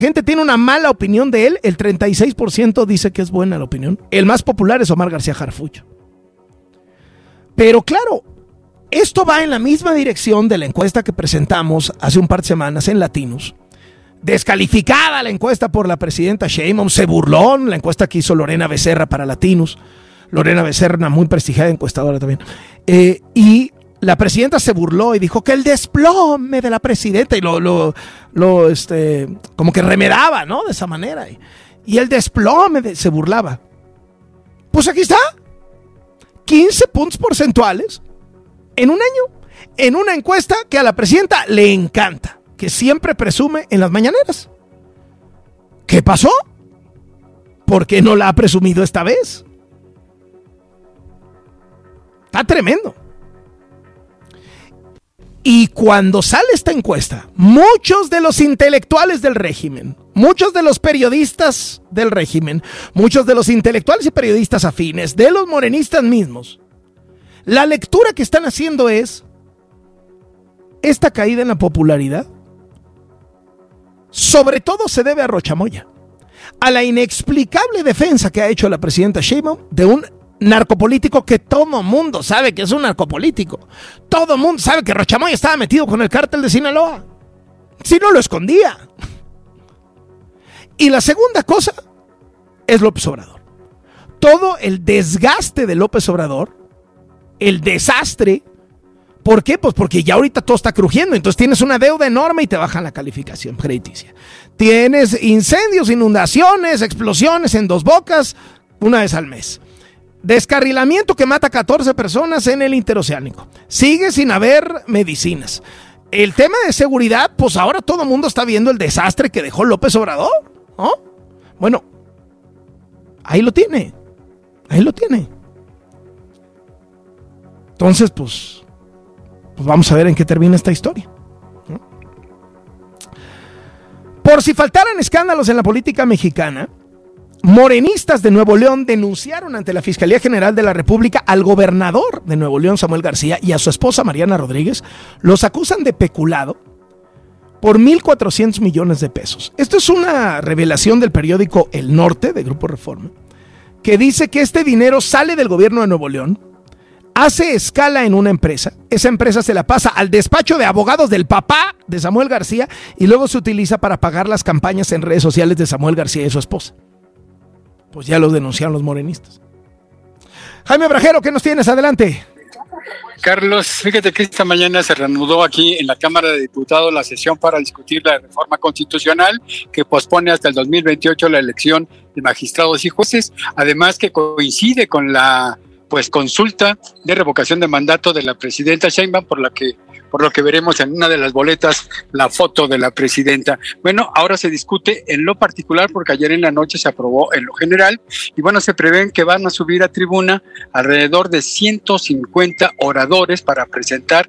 gente tiene una mala opinión de él, el 36% dice que es buena la opinión. El más popular es Omar García Harfuch. Pero claro, esto va en la misma dirección de la encuesta que presentamos hace un par de semanas en Latinos. Descalificada la encuesta por la presidenta Sheinbaum, se burló la encuesta que hizo Lorena Becerra para Latinos. Lorena Becerra, una muy prestigiada encuestadora también. Y la presidenta se burló y dijo que el desplome de la presidenta, y como que remedaba, ¿no? De esa manera. Y el desplome se burlaba. Pues aquí está. 15 puntos porcentuales en un año, en una encuesta que a la presidenta le encanta, que siempre presume en las mañaneras. ¿Qué pasó? ¿Por qué no la ha presumido esta vez? Está tremendo. Y cuando sale esta encuesta, muchos de los intelectuales del régimen, muchos de los periodistas del régimen, muchos de los intelectuales y periodistas afines, de los morenistas mismos, la lectura que están haciendo es: esta caída en la popularidad sobre todo se debe a Rocha Moya, a la inexplicable defensa que ha hecho la presidenta Sheinbaum de un narcopolítico que todo mundo sabe que es un narcopolítico. Todo mundo sabe que Rocha Moya estaba metido con el cártel de Sinaloa. Si no lo escondía. Y la segunda cosa es López Obrador. Todo el desgaste de López Obrador, el desastre. ¿Por qué? Pues porque ya ahorita todo está crujiendo. Entonces tienes una deuda enorme y te bajan la calificación crediticia. Tienes incendios, inundaciones, explosiones en Dos Bocas una vez al mes. Descarrilamiento que mata a 14 personas en el interoceánico. Sigue sin haber medicinas. El tema de seguridad, pues ahora todo el mundo está viendo el desastre que dejó López Obrador, ¿no? Bueno, ahí lo tiene. Ahí lo tiene. Entonces, pues vamos a ver en qué termina esta historia, ¿no? Por si faltaran escándalos en la política mexicana, morenistas de Nuevo León denunciaron ante la Fiscalía General de la República al gobernador de Nuevo León, Samuel García, y a su esposa Mariana Rodríguez. Los acusan de peculado por 1,400 millones de pesos. Esto es una revelación del periódico El Norte, de Grupo Reforma, que dice que este dinero sale del gobierno de Nuevo León, hace escala en una empresa, esa empresa se la pasa al despacho de abogados del papá de Samuel García y luego se utiliza para pagar las campañas en redes sociales de Samuel García y su esposa. Pues ya los denunciaron los morenistas. Jaime Brajero, ¿qué nos tienes? Adelante. Carlos, fíjate que esta mañana se reanudó aquí en la Cámara de Diputados la sesión para discutir la reforma constitucional que pospone hasta el 2028 la elección de magistrados y jueces, además que coincide con la consulta de revocación de mandato de la presidenta Sheinbaum, por lo que veremos en una de las boletas la foto de la presidenta. Bueno, ahora se discute en lo particular porque ayer en la noche se aprobó en lo general y bueno, se prevén que van a subir a tribuna alrededor de 150 oradores para presentar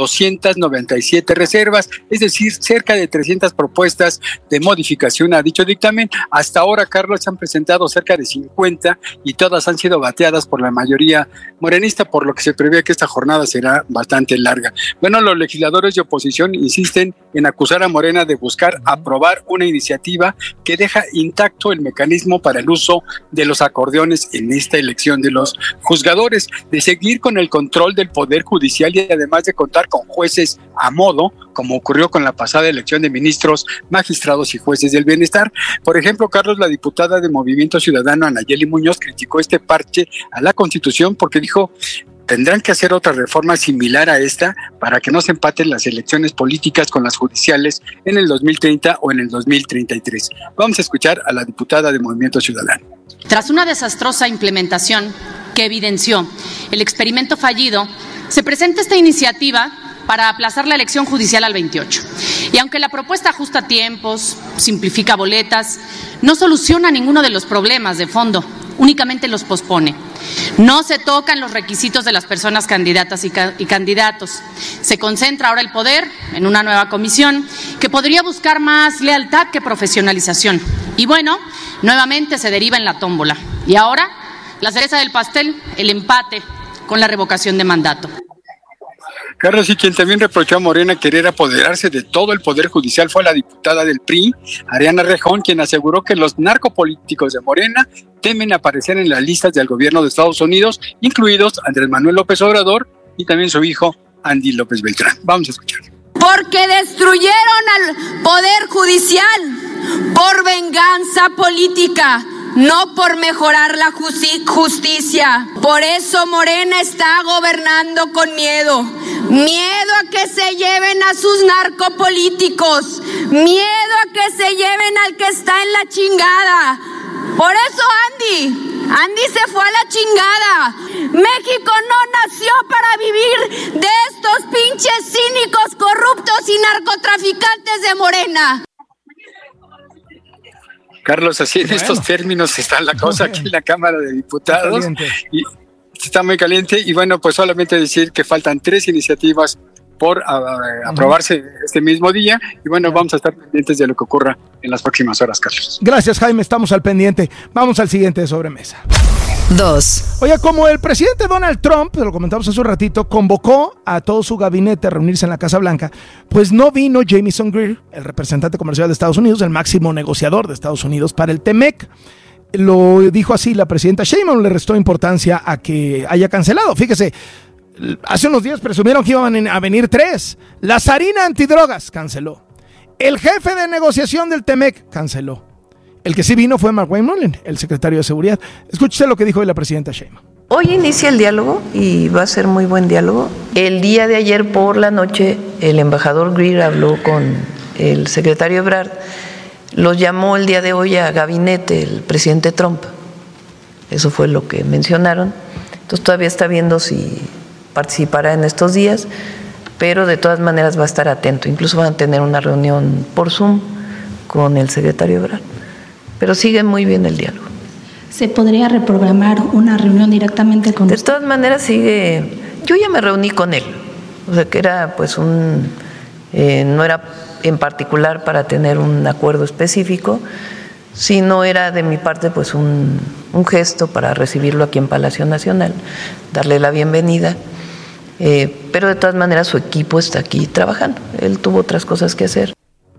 297 reservas, es decir, cerca de 300 propuestas de modificación a dicho dictamen. Hasta ahora, Carlos, se han presentado cerca de 50 y todas han sido bateadas por la mayoría morenista, por lo que se prevé que esta jornada será bastante larga. Bueno, los legisladores de oposición insisten en acusar a Morena de buscar aprobar una iniciativa que deja intacto el mecanismo para el uso de los acordeones en esta elección de los juzgadores, de seguir con el control del Poder Judicial y además de contar con jueces a modo, como ocurrió con la pasada elección de ministros, magistrados y jueces del bienestar. Por ejemplo, Carlos, la diputada de Movimiento Ciudadano, Anayeli Muñoz, criticó este parche a la Constitución porque dijo: tendrán que hacer otra reforma similar a esta para que no se empaten las elecciones políticas con las judiciales en el 2030 o en el 2033. Vamos a escuchar a la diputada de Movimiento Ciudadano. Tras una desastrosa implementación que evidenció el experimento fallido, se presenta esta iniciativa para aplazar la elección judicial al 28. Y aunque la propuesta ajusta tiempos, simplifica boletas, no soluciona ninguno de los problemas de fondo, únicamente los pospone. No se tocan los requisitos de las personas candidatas y candidatos. Se concentra ahora el poder en una nueva comisión que podría buscar más lealtad que profesionalización. Y bueno, nuevamente se deriva en la tómbola. Y ahora, la cereza del pastel, el empate con la revocación de mandato. Carlos, y quien también reprochó a Morena querer apoderarse de todo el poder judicial fue la diputada del PRI, Ariana Rejón, quien aseguró que los narcopolíticos de Morena temen aparecer en las listas del gobierno de Estados Unidos, incluidos Andrés Manuel López Obrador y también su hijo Andy López Beltrán. Vamos a escuchar. Porque destruyeron al poder judicial por venganza política, no por mejorar la justicia. Por eso Morena está gobernando con miedo. Miedo a que se lleven a sus narcopolíticos. Miedo a que se lleven al que está en la chingada. Por eso Andy se fue a la chingada. México no nació para vivir de estos pinches cínicos, corruptos y narcotraficantes de Morena. Carlos, así en estos términos está la cosa aquí en la Cámara de Diputados. Y está muy caliente. Y bueno, pues solamente decir que faltan 3 iniciativas por aprobarse este mismo día. Y bueno, vamos a estar pendientes de lo que ocurra en las próximas horas, Carlos. Gracias, Jaime. Estamos al pendiente. Vamos al siguiente de sobremesa. 2. Oye, como el presidente Donald Trump, lo comentamos hace un ratito, convocó a todo su gabinete a reunirse en la Casa Blanca, pues no vino Jamieson Greer, el representante comercial de Estados Unidos, el máximo negociador de Estados Unidos para el TEMEC. Lo dijo así la presidenta Sheinbaum, le restó importancia a que haya cancelado. Fíjese, hace unos días presumieron que iban a venir 3. La Sarina antidrogas canceló. El jefe de negociación del TEMEC canceló. El que sí vino fue Mark Wayne, el secretario de Seguridad. Escúchese lo que dijo hoy la presidenta Sheinbaum. Hoy inicia el diálogo y va a ser muy buen diálogo. El día de ayer por la noche el embajador Greer habló con el secretario Ebrard. Los llamó el día de hoy a gabinete el presidente Trump. Eso fue lo que mencionaron. Entonces todavía está viendo si participará en estos días, pero de todas maneras va a estar atento. Incluso van a tener una reunión por Zoom con el secretario Ebrard. Pero sigue muy bien el diálogo. ¿Se podría reprogramar una reunión directamente con usted? De todas maneras sigue. Yo ya me reuní con él. O sea que era pues no era en particular para tener un acuerdo específico, sino era de mi parte pues un gesto para recibirlo aquí en Palacio Nacional, darle la bienvenida. Pero de todas maneras su equipo está aquí trabajando. Él tuvo otras cosas que hacer.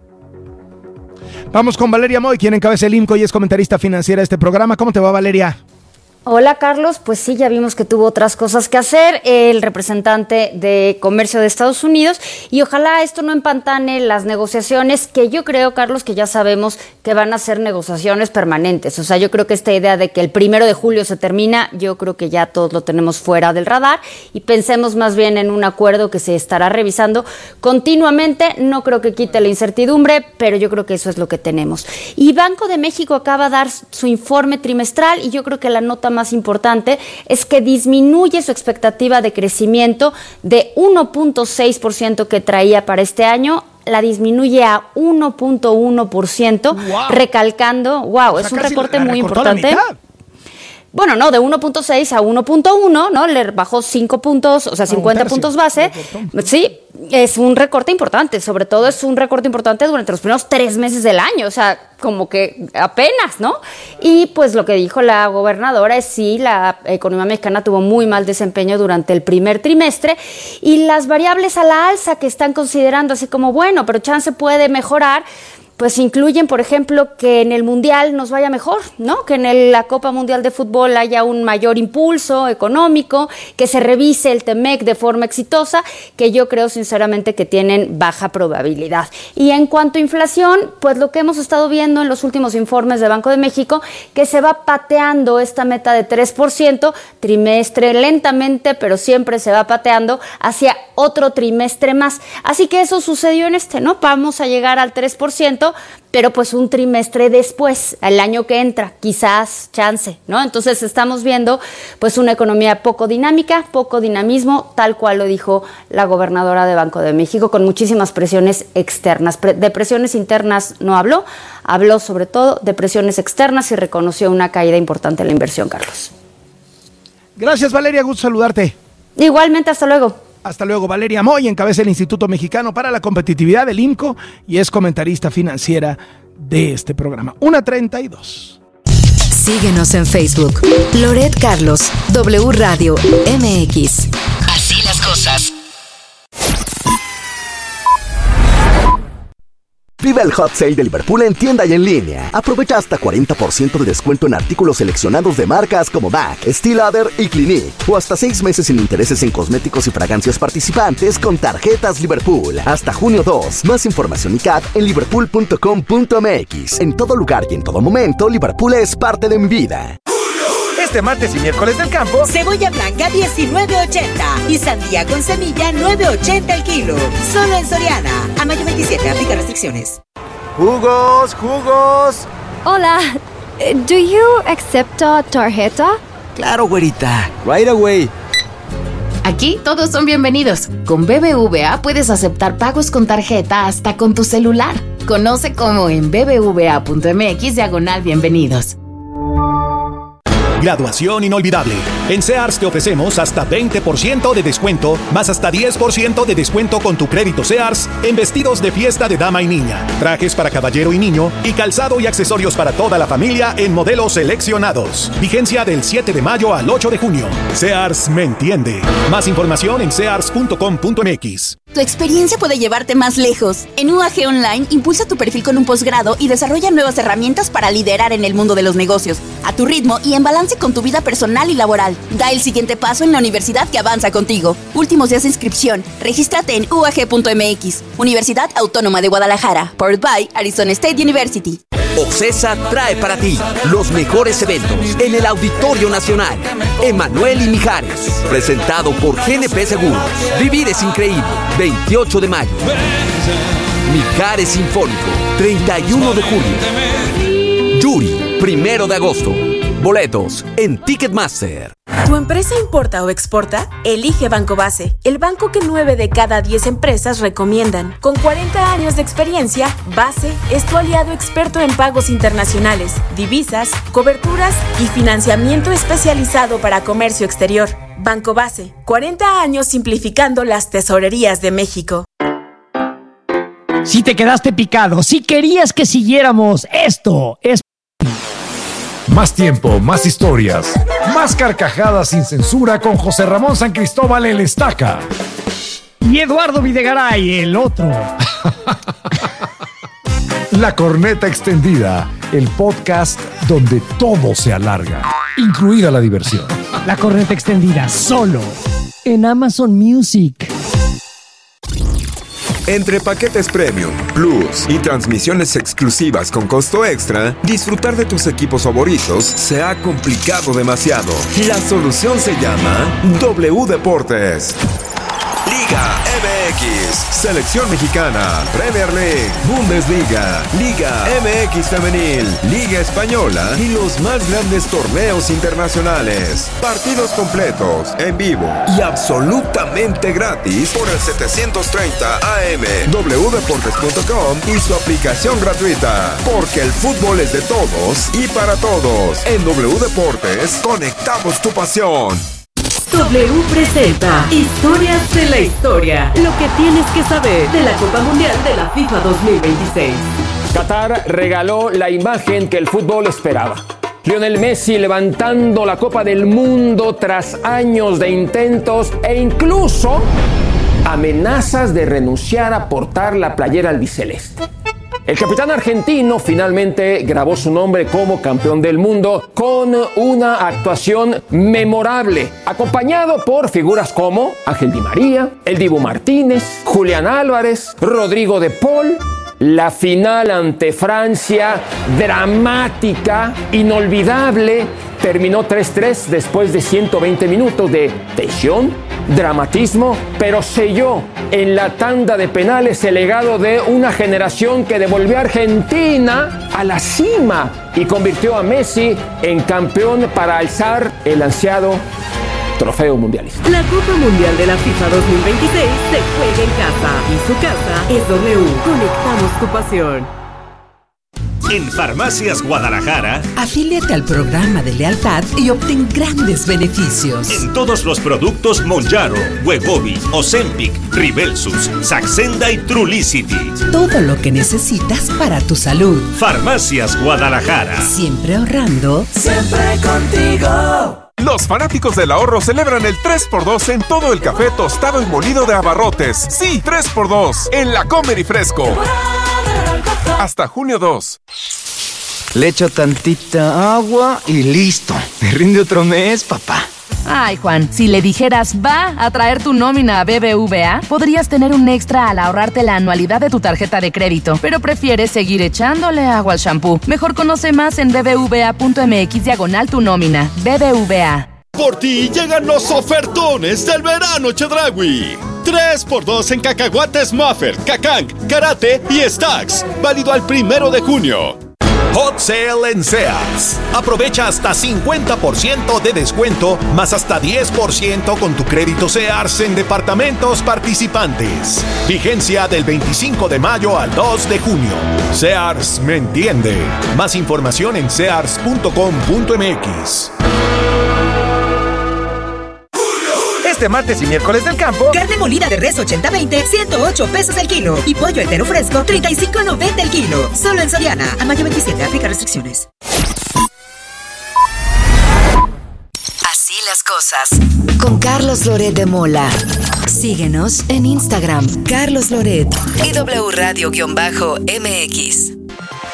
Vamos con Valeria Moy, quien encabeza el IMCO y es comentarista financiera de este programa. ¿Cómo te va, Valeria? Hola, Carlos. Pues sí, ya vimos que tuvo otras cosas que hacer el representante de Comercio de Estados Unidos y ojalá esto no empantane las negociaciones que yo creo, Carlos, que ya sabemos que van a ser negociaciones permanentes. O sea, yo creo que esta idea de que el 1 de julio se termina, yo creo que ya todos lo tenemos fuera del radar y pensemos más bien en un acuerdo que se estará revisando continuamente. No creo que quite la incertidumbre, pero yo creo que eso es lo que tenemos. Y Banco de México acaba de dar su informe trimestral y yo creo que la nota más importante es que disminuye su expectativa de crecimiento de 1.6% que traía para este año, la disminuye a 1.1%, recalcando, es un recorte muy importante. Bueno, no, de 1.6 a 1.1, ¿no? Le bajó 5 puntos, o sea, 50 puntos base. Sí, es un recorte importante, sobre todo es un recorte importante durante los primeros 3 meses del año, o sea, como que apenas, ¿no? Y pues lo que dijo la gobernadora es sí, la economía mexicana tuvo muy mal desempeño durante el primer trimestre y las variables a la alza que están considerando así como, bueno, pero chance puede mejorar, pues incluyen, por ejemplo, que en el Mundial nos vaya mejor, ¿no? Que en la Copa Mundial de Fútbol haya un mayor impulso económico, que se revise el TEMEC de forma exitosa, que yo creo sinceramente que tienen baja probabilidad. Y en cuanto a inflación, pues lo que hemos estado viendo en los últimos informes de Banco de México, que se va pateando esta meta de 3%, trimestre lentamente, pero siempre se va pateando hacia otro trimestre más. Así que eso sucedió en ¿no? Vamos a llegar al 3%, pero pues un trimestre después, el año que entra, quizás chance, ¿no? Entonces estamos viendo pues una economía poco dinámica, poco dinamismo, tal cual lo dijo la gobernadora de Banco de México, con muchísimas presiones externas. De presiones internas no habló sobre todo de presiones externas y reconoció una caída importante en la inversión, Carlos. Gracias, Valeria, gusto saludarte. Igualmente, hasta luego. Hasta luego. Valeria Moy encabeza el Instituto Mexicano para la Competitividad del IMCO y es comentarista financiera de este programa. 1:32. Síguenos en Facebook. Loret Carlos, W Radio MX. Así las cosas. Vive el Hot Sale de Liverpool en tienda y en línea. Aprovecha hasta 40% de descuento en artículos seleccionados de marcas como MAC, Steel Lauder y Clinique. O hasta 6 meses sin intereses en cosméticos y fragancias participantes con tarjetas Liverpool. Hasta junio 2. Más información y CAD en liverpool.com.mx. En todo lugar y en todo momento, Liverpool es parte de mi vida. Este martes y miércoles del campo, cebolla blanca 19.80 y sandía con semilla 9.80 el kilo. Solo en Soriana. A mayo 27, aplica restricciones. ¡Jugos! Hola, ¿do you accept tarjeta? Claro, güerita. Right away. Aquí todos son bienvenidos. Con BBVA puedes aceptar pagos con tarjeta hasta con tu celular. Conoce cómo en bbva.mx/bienvenidos. Graduación inolvidable. En Sears te ofrecemos hasta 20% de descuento, más hasta 10% de descuento con tu crédito Sears en vestidos de fiesta de dama y niña, trajes para caballero y niño y calzado y accesorios para toda la familia en modelos seleccionados. Vigencia del 7 de mayo al 8 de junio. Sears me entiende. Más información en sears.com.mx. Tu experiencia puede llevarte más lejos. En UAG Online, impulsa tu perfil con un posgrado y desarrolla nuevas herramientas para liderar en el mundo de los negocios, a tu ritmo y en balance con tu vida personal y laboral. Da el siguiente paso en la universidad que avanza contigo. Últimos días de inscripción. Regístrate en uag.mx. Universidad Autónoma de Guadalajara. Powered by Arizona State University. OCESA trae para ti los mejores eventos en el Auditorio Nacional. Emanuel y Mijares, presentado por GNP Seguros. Vivir es increíble, 28 de mayo. Mijares Sinfónico, 31 de julio. Yuri, 1 de agosto. Boletos en Ticketmaster. ¿Tu empresa importa o exporta? Elige Banco Base, el banco que 9 de cada 10 empresas recomiendan. Con 40 años de experiencia, Base es tu aliado experto en pagos internacionales, divisas, coberturas y financiamiento especializado para comercio exterior. Banco Base, 40 años simplificando las tesorerías de México. Si te quedaste picado, si querías que siguiéramos, esto es... Más tiempo, más historias, más carcajadas sin censura con José Ramón San Cristóbal el Estaca. Y Eduardo Videgaray, el otro. La Corneta Extendida, el podcast donde todo se alarga, incluida la diversión. La Corneta Extendida, solo en Amazon Music. Entre paquetes Premium, Plus y transmisiones exclusivas con costo extra, disfrutar de tus equipos favoritos se ha complicado demasiado. La solución se llama W Deportes. Liga MX, Selección Mexicana, Premier League, Bundesliga, Liga MX Femenil, Liga Española y los más grandes torneos internacionales. Partidos completos, en vivo y absolutamente gratis por el 730 AM, wdeportes.com y su aplicación gratuita. Porque el fútbol es de todos y para todos. En W Deportes conectamos tu pasión. W presenta Historias de la Historia. Lo que tienes que saber de la Copa Mundial de la FIFA 2026. Qatar regaló la imagen que el fútbol esperaba. Lionel Messi levantando la Copa del Mundo tras años de intentos e incluso amenazas de renunciar a portar la playera albiceleste. El capitán argentino finalmente grabó su nombre como campeón del mundo con una actuación memorable, acompañado por figuras como Ángel Di María, el Dibu Martínez, Julián Álvarez, Rodrigo de Paul. La final ante Francia, dramática, inolvidable, terminó 3-3 después de 120 minutos de tensión, dramatismo, pero selló en la tanda de penales el legado de una generación que devolvió a Argentina a la cima y convirtió a Messi en campeón para alzar el ansiado trofeo mundialista. La Copa Mundial de la FIFA 2026 se juega en casa y su casa es W. Conectamos tu pasión. En Farmacias Guadalajara, afíliate al programa de lealtad y obtén grandes beneficios. En todos los productos Mounjaro, Wegovy, Ozempic, Rybelsus, Saxenda y Trulicity. Todo lo que necesitas para tu salud. Farmacias Guadalajara. Siempre ahorrando. Siempre contigo. Los fanáticos del ahorro celebran el 3x2 en todo el café tostado y molido de Abarrotes. Sí, 3x2 en La Comer y Fresco. Hasta junio 2. Le echo tantita agua y listo. Me rinde otro mes, papá. Ay, Juan, si le dijeras va a traer tu nómina a BBVA, podrías tener un extra al ahorrarte la anualidad de tu tarjeta de crédito, pero prefieres seguir echándole agua al shampoo. Mejor conoce más en bbva.mx/tu nómina. BBVA. Por ti llegan los ofertones del verano Chedraui. 3x2 en cacahuates Muffer, Cacang, Karate y Stacks. Válido al 1 de junio. Hot Sale en Sears. Aprovecha hasta 50% de descuento, más hasta 10% con tu crédito Sears en departamentos participantes. Vigencia del 25 de mayo al 2 de junio. Sears me entiende. Más información en sears.com.mx. Este martes y miércoles del campo, carne molida de res 80-20, 108 pesos el kilo. Y pollo entero fresco, 35.90 el kilo. Solo en Soriana. A mayo 27, aplica restricciones. Así las cosas. Con Carlos Loret de Mola. Síguenos en Instagram, Carlos Loret y W Radio-MX.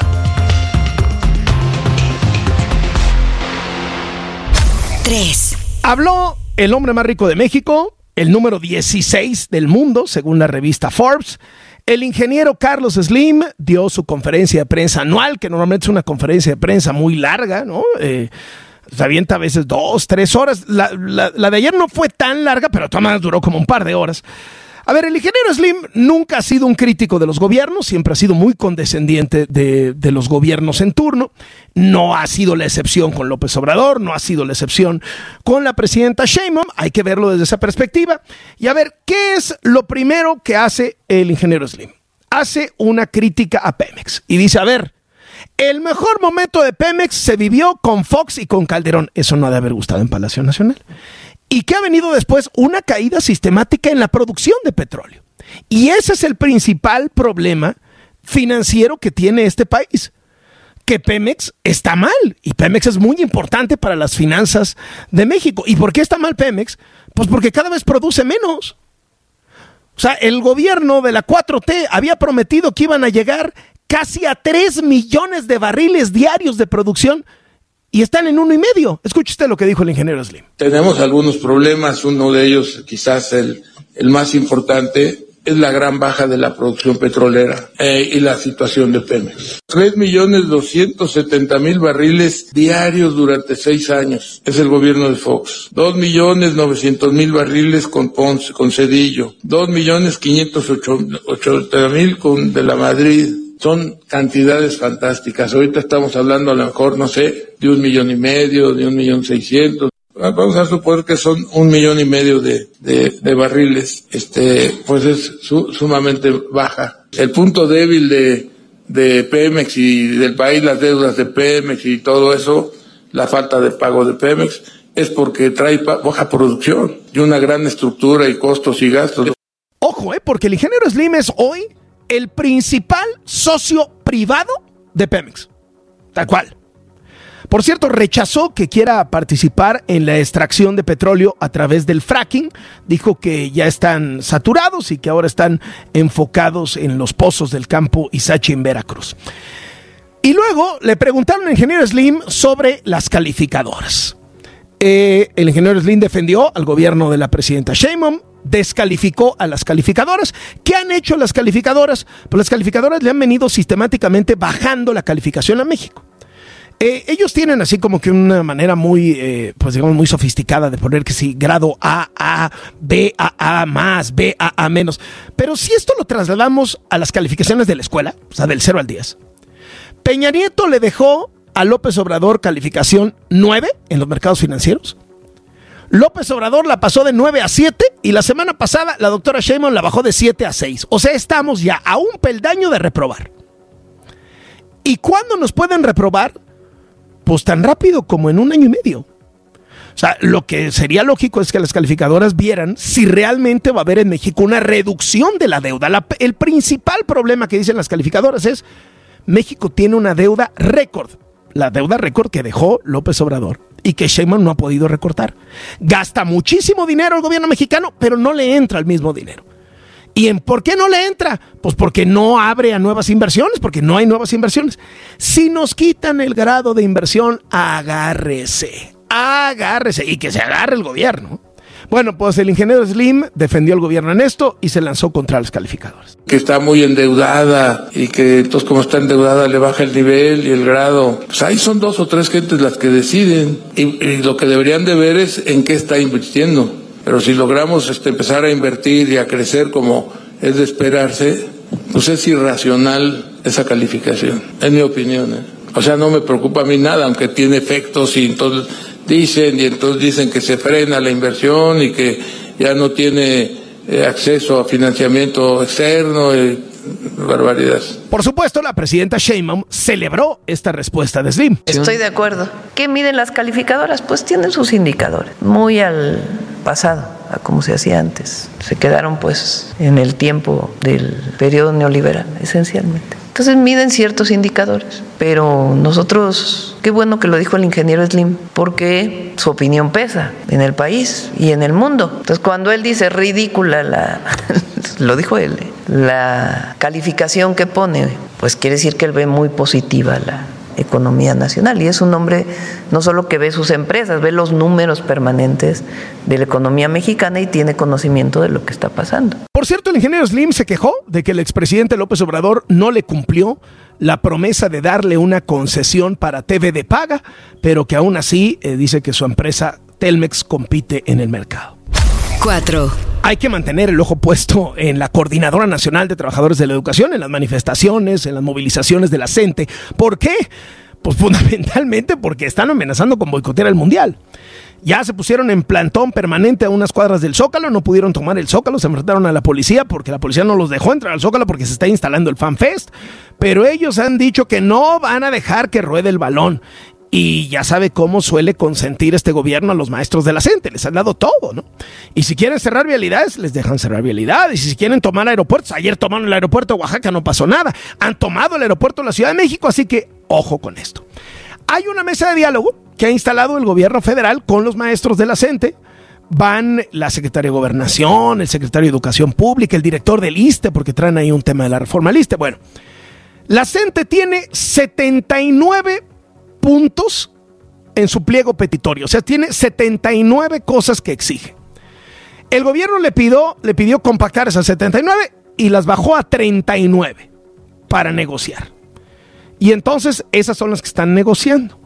Habló el hombre más rico de México, el número 16 del mundo, según la revista Forbes. El ingeniero Carlos Slim dio su conferencia de prensa anual, que normalmente es una conferencia de prensa muy larga, ¿no? Se avienta a veces 2-3 horas. La de ayer no fue tan larga, pero de todas maneras duró como un par de horas. A ver, el ingeniero Slim nunca ha sido un crítico de los gobiernos, siempre ha sido muy condescendiente de los gobiernos en turno. No ha sido la excepción con López Obrador, no ha sido la excepción con la presidenta Sheinbaum. Hay que verlo desde esa perspectiva. Y a ver, ¿qué es lo primero que hace el ingeniero Slim? Hace una crítica a Pemex y dice, a ver, el mejor momento de Pemex se vivió con Fox y con Calderón. Eso no ha de haber gustado en Palacio Nacional. ¿Y qué ha venido después? Una caída sistemática en la producción de petróleo. Y ese es el principal problema financiero que tiene este país. Que Pemex está mal. Y Pemex es muy importante para las finanzas de México. ¿Y por qué está mal Pemex? Pues porque cada vez produce menos. O sea, el gobierno de la 4T había prometido que iban a llegar casi a 3 millones de barriles diarios de producción. Y están en 1.5. Escuche usted lo que dijo el ingeniero Slim. Tenemos algunos problemas, uno de ellos, quizás el más importante, es la gran baja de la producción petrolera y la situación de Pemex. 3.270.000 barriles diarios durante 6 años. Es el gobierno de Fox. 2.900.000 barriles con Ponce, con Cedillo. 2.580.000 con De la Madrid. Son cantidades fantásticas. Ahorita estamos hablando a lo mejor, no sé, de 1,5 millones, de 1,600,000. Vamos a suponer que son 1,5 millones de barriles. Pues es sumamente baja. El punto débil de Pemex y del país, las deudas de Pemex y todo eso, la falta de pago de Pemex, es porque trae baja producción y una gran estructura y costos y gastos. Ojo, porque el ingeniero Slim es hoy el principal socio privado de Pemex. Tal cual. Por cierto, rechazó que quiera participar en la extracción de petróleo a través del fracking. Dijo que ya están saturados y que ahora están enfocados en los pozos del campo Ixachi en Veracruz. Y luego le preguntaron al ingeniero Slim sobre las calificadoras. El ingeniero Slim defendió al gobierno de la presidenta Sheinbaum, descalificó a las calificadoras. ¿Qué han hecho las calificadoras? Pues las calificadoras le han venido sistemáticamente bajando la calificación a México. Ellos tienen así como que una manera muy, pues digamos, muy sofisticada de poner que sí, grado A, B, A más, B, A menos. Pero si esto lo trasladamos a las calificaciones de la escuela, o sea, del 0 al 10, Peña Nieto le dejó a López Obrador calificación 9 en los mercados financieros. López Obrador la pasó de 9 a 7 y la semana pasada la doctora Sheinbaum la bajó de 7 a 6. O sea, estamos ya a un peldaño de reprobar. ¿Y cuándo nos pueden reprobar? Pues tan rápido como en 1 año y medio. O sea, lo que sería lógico es que las calificadoras vieran si realmente va a haber en México una reducción de la deuda. El principal problema que dicen las calificadoras es México tiene una deuda récord. La deuda récord que dejó López Obrador y que Sheinbaum no ha podido recortar. Gasta muchísimo dinero el gobierno mexicano, pero no le entra el mismo dinero. ¿Y por qué no le entra? Pues porque no abre a nuevas inversiones, porque no hay nuevas inversiones. Si nos quitan el grado de inversión, agárrese, y que se agarre el gobierno. Bueno, pues el ingeniero Slim defendió al gobierno en esto y se lanzó contra los calificadores. Que está muy endeudada y que entonces como está endeudada le baja el nivel y el grado. Pues ahí son 2 o 3 gentes las que deciden y lo que deberían de ver es en qué está invirtiendo. Pero si logramos empezar a invertir y a crecer como es de esperarse, pues es irracional esa calificación, en mi opinión. O sea, no me preocupa a mí nada, aunque tiene efectos y entonces dicen que se frena la inversión y que ya no tiene acceso a financiamiento externo, barbaridades. Por supuesto, la presidenta Sheinbaum celebró esta respuesta de Slim. Estoy de acuerdo. ¿Qué miden las calificadoras? Pues tienen sus indicadores, muy al pasado, a como se hacía antes. Se quedaron pues en el tiempo del periodo neoliberal, esencialmente. Entonces miden ciertos indicadores, pero nosotros, qué bueno que lo dijo el ingeniero Slim, porque su opinión pesa en el país y en el mundo. Entonces cuando él dice ridícula lo dijo él, la calificación que pone, pues quiere decir que él ve muy positiva la economía nacional, y es un hombre no solo que ve sus empresas, ve los números permanentes de la economía mexicana y tiene conocimiento de lo que está pasando. Por cierto, el ingeniero Slim se quejó de que el expresidente López Obrador no le cumplió la promesa de darle una concesión para TV de paga, pero que aún así dice que su empresa Telmex compite en el mercado. 4. Hay que mantener el ojo puesto en la Coordinadora Nacional de Trabajadores de la Educación, en las manifestaciones, en las movilizaciones de la CENTE. ¿Por qué? Pues fundamentalmente porque están amenazando con boicotear el Mundial. Ya se pusieron en plantón permanente a unas cuadras del Zócalo, no pudieron tomar el Zócalo, se enfrentaron a la policía porque la policía no los dejó entrar al Zócalo porque se está instalando el FanFest, pero ellos han dicho que no van a dejar que ruede el balón. Y ya sabe cómo suele consentir este gobierno a los maestros de la CENTE, les han dado todo, ¿no? Y si quieren cerrar vialidades, les dejan cerrar vialidades. Y si quieren tomar aeropuertos, ayer tomaron el aeropuerto de Oaxaca, no pasó nada. Han tomado el aeropuerto de la Ciudad de México, así que ojo con esto. Hay una mesa de diálogo que ha instalado el gobierno federal con los maestros de la CENTE. Van la secretaria de Gobernación, el secretario de Educación Pública, el director del ISSSTE, porque traen ahí un tema de la reforma al ISSSTE. Bueno, la CENTE tiene 79 puntos en su pliego petitorio, o sea, tiene 79 cosas que exige. El gobierno le pidió compactar esas 79 y las bajó a 39 para negociar. Y entonces esas son las que están negociando.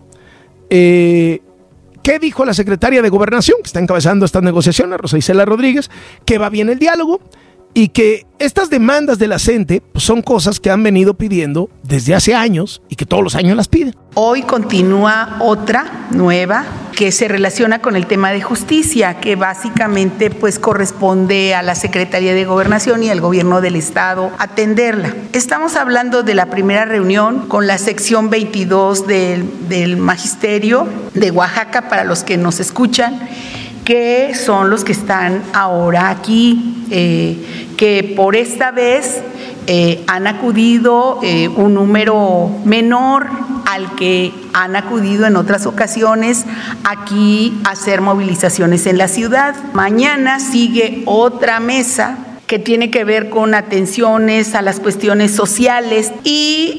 ¿Qué dijo la secretaria de Gobernación, que está encabezando estas negociaciones, Rosa Isela Rodríguez? Que va bien el diálogo y que estas demandas de la CENTE pues, son cosas que han venido pidiendo desde hace años y que todos los años las piden. Hoy continúa otra nueva que se relaciona con el tema de justicia, que básicamente pues corresponde a la Secretaría de Gobernación y al Gobierno del Estado atenderla. Estamos hablando de la primera reunión con la sección 22 del Magisterio de Oaxaca, para los que nos escuchan, que son los que están ahora aquí, que por esta vez han acudido un número menor al que han acudido en otras ocasiones aquí a hacer movilizaciones en la ciudad. Mañana sigue otra mesa que tiene que ver con atenciones a las cuestiones sociales y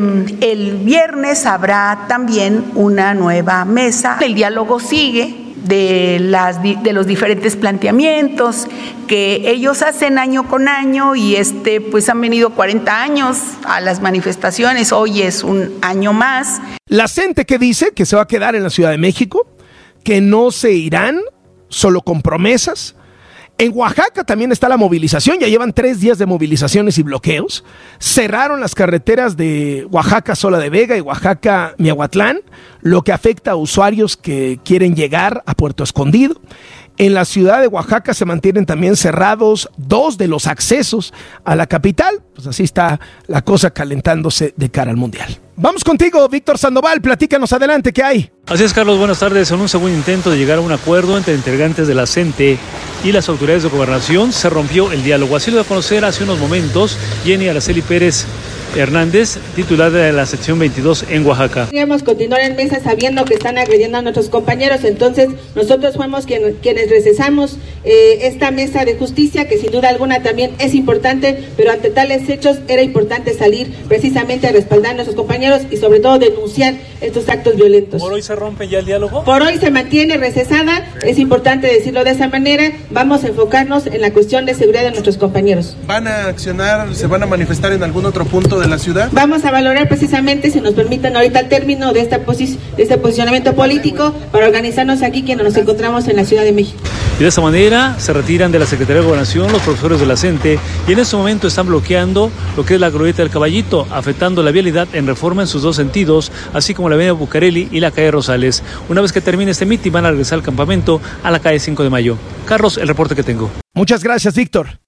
el viernes habrá también una nueva mesa. El diálogo sigue de los diferentes planteamientos que ellos hacen año con año, y pues han venido 40 años a las manifestaciones, hoy es un año más. La CENTE que dice que se va a quedar en la Ciudad de México, que no se irán solo con promesas. En Oaxaca también está la movilización, ya llevan 3 días de movilizaciones y bloqueos. Cerraron las carreteras de Oaxaca-Sola de Vega y Oaxaca-Miahuatlán, lo que afecta a usuarios que quieren llegar a Puerto Escondido. En la ciudad de Oaxaca se mantienen también cerrados 2 de los accesos a la capital. Pues así está la cosa calentándose de cara al Mundial. Vamos contigo, Víctor Sandoval, platícanos adelante, ¿qué hay? Así es, Carlos, buenas tardes. En un segundo intento de llegar a un acuerdo entre integrantes de la CENTE y las autoridades de gobernación, se rompió el diálogo. Así lo dio a conocer hace unos momentos Jenny Araceli Pérez, Hernández, titular de la sección 22 en Oaxaca. Queríamos continuar en mesa sabiendo que están agrediendo a nuestros compañeros, entonces nosotros fuimos quienes recesamos esta mesa de justicia, que sin duda alguna también es importante, pero ante tales hechos era importante salir precisamente a respaldar a nuestros compañeros y sobre todo denunciar estos actos violentos. ¿Por hoy se rompe ya el diálogo? Por hoy se mantiene recesada, es importante decirlo de esa manera. Vamos a enfocarnos en la cuestión de seguridad de nuestros compañeros. ¿Van a accionar, se van a manifestar en algún otro punto de la ciudad? Vamos a valorar precisamente, si nos permiten ahorita al término de este posicionamiento político, para organizarnos aquí quienes nos encontramos en la Ciudad de México. Y de esa manera se retiran de la Secretaría de Gobernación los profesores de la CENTE y en este momento están bloqueando lo que es la glorieta del Caballito, afectando la vialidad en Reforma en sus dos sentidos, así como la avenida Bucareli y la calle Rosales. Una vez que termine este mitin van a regresar al campamento a la calle 5 de Mayo. Carlos, el reporte que tengo. Muchas gracias, Víctor.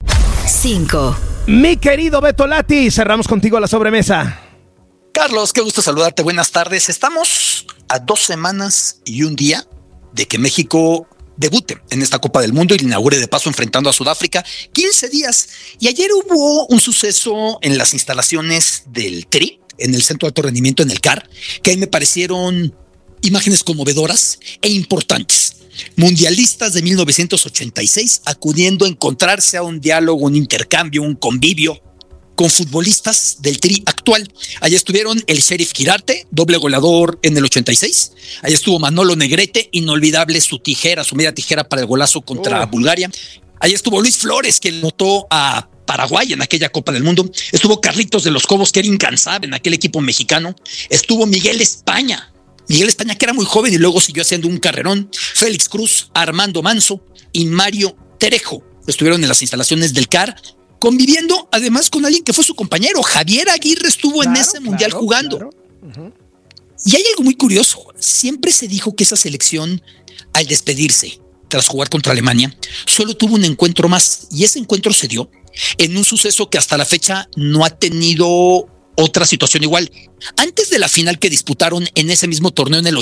5. Mi querido Beto Lati, cerramos contigo la sobremesa. Carlos, qué gusto saludarte, buenas tardes. Estamos a 2 semanas y un día de que México debute en esta Copa del Mundo y inaugure de paso enfrentando a Sudáfrica. 15 días. Y ayer hubo un suceso en las instalaciones del TRI, en el Centro de Alto Rendimiento, en el CAR, que a mí me parecieron imágenes conmovedoras e importantes. Mundialistas de 1986 acudiendo a encontrarse a un diálogo, un intercambio, un convivio con futbolistas del Tri actual. Allá estuvieron el Sheriff Quirarte, doble goleador en el 86. Allá estuvo Manolo Negrete, inolvidable su media tijera para el golazo contra Bulgaria. Allá estuvo Luis Flores, que notó a Paraguay en aquella Copa del Mundo. Estuvo Carlitos de los Cobos, que era incansable en aquel equipo mexicano. Estuvo Miguel España, que era muy joven y luego siguió haciendo un carrerón. Félix Cruz, Armando Manso y Mario Terejo estuvieron en las instalaciones del CAR, conviviendo además con alguien que fue su compañero. Javier Aguirre estuvo en ese mundial jugando. Uh-huh. Y hay algo muy curioso. Siempre se dijo que esa selección, al despedirse tras jugar contra Alemania, solo tuvo un encuentro más. Y ese encuentro se dio en un suceso que hasta la fecha no ha tenido otra situación igual. Antes de la final que disputaron en ese mismo torneo en el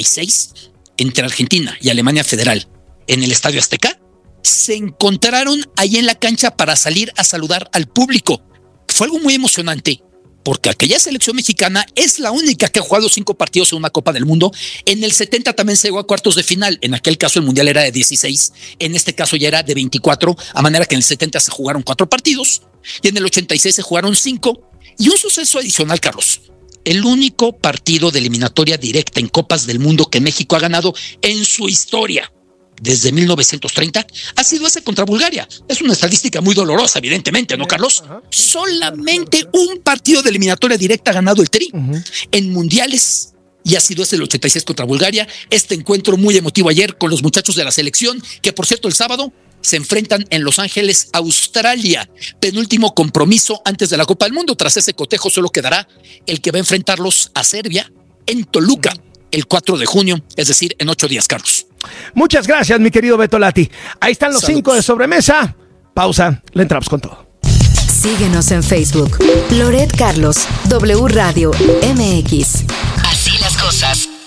86 entre Argentina y Alemania Federal en el Estadio Azteca, se encontraron ahí en la cancha para salir a saludar al público. Fue algo muy emocionante porque aquella selección mexicana es la única que ha jugado 5 partidos en una Copa del Mundo. En el 70 también se llegó a cuartos de final. En aquel caso el mundial era de 16, en este caso ya era de 24, a manera que en el 70 se jugaron 4 partidos y en el 86 se jugaron 5. Y un suceso adicional, Carlos: el único partido de eliminatoria directa en Copas del Mundo que México ha ganado en su historia desde 1930 ha sido ese contra Bulgaria. Es una estadística muy dolorosa, evidentemente, ¿no, Carlos? Solamente un partido de eliminatoria directa ha ganado el Tri en mundiales, y ha sido ese el 86 contra Bulgaria. Este encuentro muy emotivo ayer con los muchachos de la selección, que por cierto el sábado se enfrentan en Los Ángeles, Australia, penúltimo compromiso antes de la Copa del Mundo. Tras ese cotejo solo quedará el que va a enfrentarlos a Serbia en Toluca el 4 de junio, es decir, en 8 días, Carlos. Muchas gracias, mi querido Beto Lati. Ahí están los 5 de sobremesa. Pausa, le entramos con todo. Síguenos en Facebook. Loret Carlos, W Radio MX. Así las cosas.